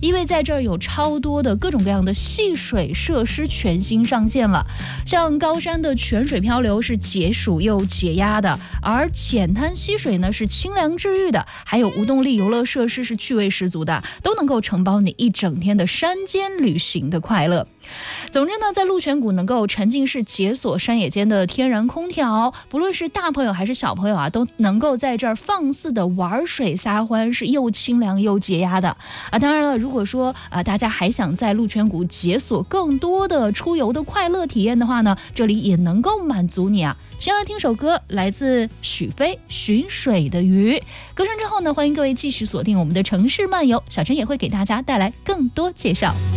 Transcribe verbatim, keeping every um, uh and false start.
因为在这儿有超多的各种各样的戏水设施全新上线了。像高山的泉水漂流是解暑又解压的，而浅滩溪水呢是清凉治愈的，还有无动力游乐设施是趣味十足的，都能够承包你一整天的山间旅行的快乐。总之呢，在鹿泉谷能够沉浸式解锁山野间的天然空调，不论是大朋友还是小朋友啊，都能够在这儿放肆的玩水撒欢，是又清凉又解压的啊。当然了，如果说啊大家还想在鹿泉谷解锁更多的出游的快乐体验的话呢，这里也能够满足你啊。先来听首歌，来自许飞《寻水的鱼》。歌声之后呢，欢迎各位继续锁定我们的城市漫游，小陈也会给大家带来更多介绍。